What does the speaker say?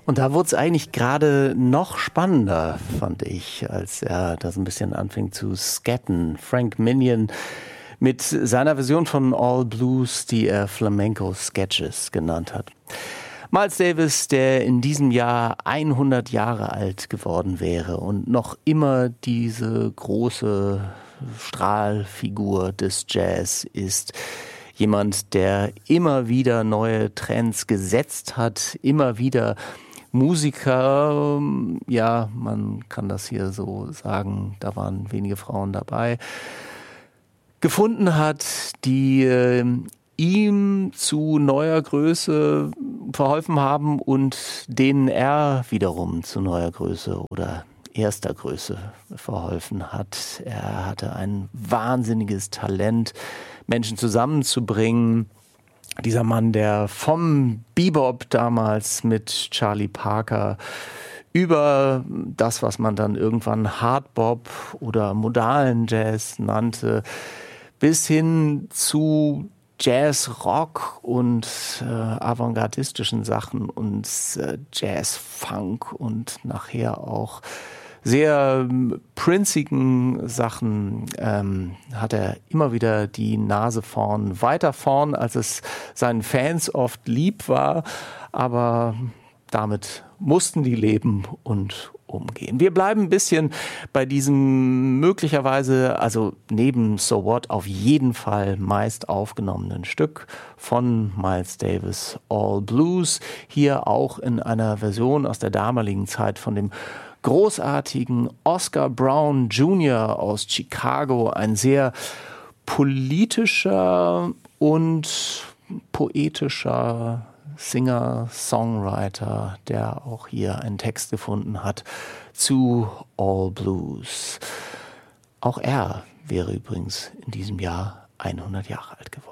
Und da wurde es eigentlich gerade noch spannender, fand ich, als er das ein bisschen anfing zu scatten. Frank Minion mit seiner Version von All Blues, die er Flamenco Sketches genannt hat. Miles Davis, der in diesem Jahr 100 Jahre alt geworden wäre und noch immer diese große Strahlfigur des Jazz ist. Jemand, der immer wieder neue Trends gesetzt hat, immer wieder Musiker, ja, man kann das hier so sagen, da waren wenige Frauen dabei, gefunden hat, die ihm zu neuer Größe verholfen haben und denen er wiederum zu neuer Größe oder erster Größe verholfen hat. Er hatte ein wahnsinniges Talent, Menschen zusammenzubringen. Dieser Mann, der vom Bebop damals mit Charlie Parker über das, was man dann irgendwann Hardbop oder modalen Jazz nannte, bis hin zu Jazz, Rock und avantgardistischen Sachen und Jazz, Funk und nachher auch sehr prinzigen Sachen hat er immer wieder die Nase vorn, weiter vorn, als es seinen Fans oft lieb war, aber damit mussten die leben und umgehen. Wir bleiben ein bisschen bei diesem möglicherweise, also neben So What, auf jeden Fall meist aufgenommenen Stück von Miles Davis, All Blues, hier auch in einer Version aus der damaligen Zeit von dem großartigen Oscar Brown Jr. aus Chicago, ein sehr politischer und poetischer Singer, Songwriter, der auch hier einen Text gefunden hat zu All Blues. Auch er wäre übrigens in diesem Jahr 100 Jahre alt geworden.